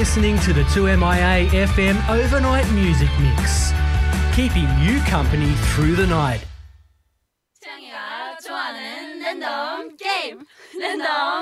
listening to the 2MIA FM Overnight Music Mix. Keeping you company through the night. 태양이가 좋아하는 랜덤 게임. 랜덤